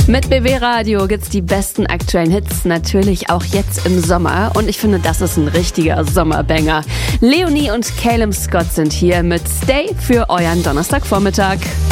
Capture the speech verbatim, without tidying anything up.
Mit B W Radio gibt's die besten aktuellen Hits, natürlich auch jetzt im Sommer. Und ich finde, das ist ein richtiger Sommerbanger. Leonie und Caleb Scott sind hier mit Stay für euren Donnerstagvormittag.